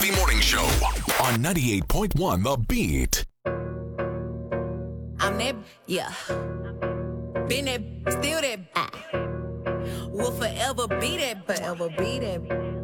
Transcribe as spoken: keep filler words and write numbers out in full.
Bobby Morning Show on ninety-eight point one The Beat. I'm that, yeah. Been that, still that. Ah. Will forever be that, forever be that.